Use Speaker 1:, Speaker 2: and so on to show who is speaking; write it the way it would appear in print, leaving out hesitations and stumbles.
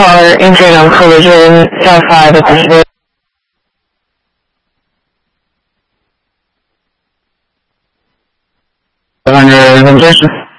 Speaker 1: caller injured on collision, South 5 at the 500 injection.